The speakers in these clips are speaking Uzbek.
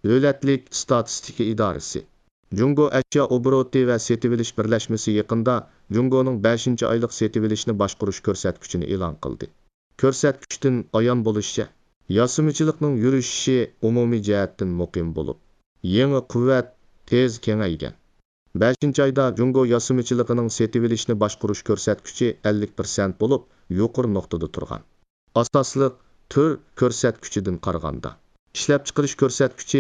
Davlatlik statistika idorasi. Jungo ashyo obroti va setib-olish birlashmasi yaqinda Jungoning 5-oylik setib-olishni boshqarish ko'rsatkichini e'lon qildi. Ko'rsatkichdan ayon bo'lishicha, yosimichilikning yurishishi umumiy jihatdan muqim bo'lib, yangi quvvat tez kengaygan. 5-oyda Jungo yosimichiligining setib-olishni boshqarish ko'rsatkichi 50% bo'lib, yuqori nuqtada turgan. Asosliq tür ko'rsatkichidan qaraganda ishlab chiqarish ko'rsatkichi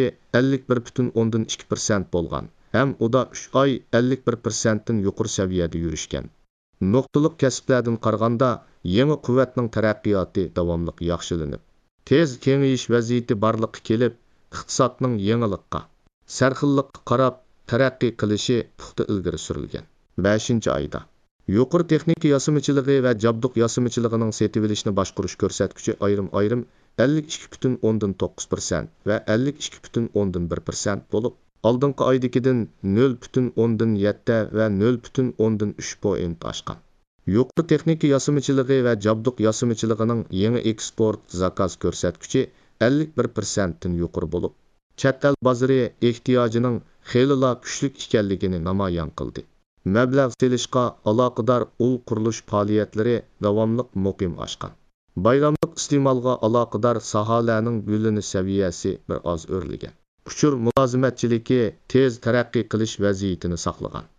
51,2% bo'lgan. Ham uda 3 oy 51% dan yuqori saviyada yurishgan. Nuqtaliq kasblardan qaraganda yangi quvvatning taraqqiyoti davomli yaxshilanib, tez kengayish vaziyati borliqqa kelib, iqtisodning yangilikqa, sarxillikqa qarab taraqqiy qilishi puxta ilgari surilgan. 5-oyda yuqori texnika yosimichiligi va jabduq yosimichiligining setib-olishni boshqarish ko'rsatkichi ayrim 52,9% va 52,1% bo'lib, oldingi oydagidan 0,7 va 0,3 point oshgan. Yuqori texnika yosimichiligi va jabduq yosimichiligining yangi eksport zakaz ko'rsatkichi 51% dan yuqori bo'lib, chet el bozori ehtiyojining xeyli kuchli ekanligini namoyon qildi. Mablag' selishga aloqador qurilish faoliyatlari davomli muqim oshgan. Bayramlik iste'molga aloqador sohalarning gulini saviyasi bir oz o'rlagan. Uchur mulozimatchiligi tez taraqqiy qilish vaziyatini saqlagan.